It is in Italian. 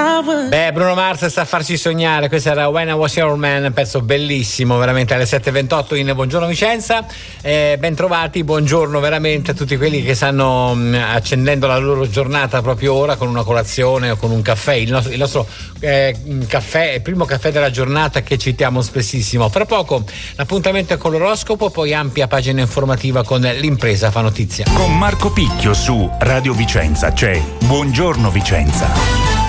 Beh, Bruno Mars sta a farci sognare. Questo era When I Was Your Man, pezzo bellissimo, veramente, alle 7:28 in Buongiorno Vicenza. Ben trovati, buongiorno veramente a tutti quelli che stanno accendendo la loro giornata proprio ora con una colazione o con un caffè. Il nostro caffè, il primo caffè della giornata che citiamo spessissimo. Fra poco l'appuntamento è con l'oroscopo, poi ampia pagina informativa con l'impresa fa notizia. Con Marco Picchio su Radio Vicenza c'è Buongiorno Vicenza.